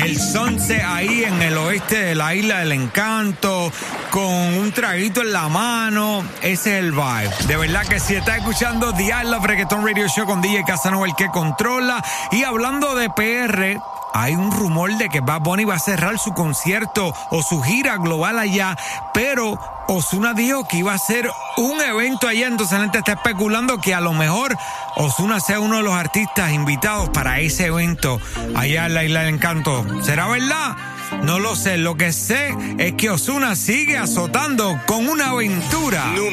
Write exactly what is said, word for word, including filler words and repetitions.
el Sunset ahí en el oeste de la Isla del Encanto, con un traguito en la mano. Ese es el vibe. De verdad que si está escuchando The I Love Reggaeton Radio Show con D J Casanova, el que controla. Y hablando de P R, hay un rumor de que Bad Bunny va a cerrar su concierto o su gira global allá, pero Ozuna dijo que iba a hacer un evento allá, entonces la gente está especulando que a lo mejor Ozuna sea uno de los artistas invitados para ese evento allá en la Isla del Encanto. ¿Será verdad? No lo sé. Lo que sé es que Ozuna sigue azotando con una aventura.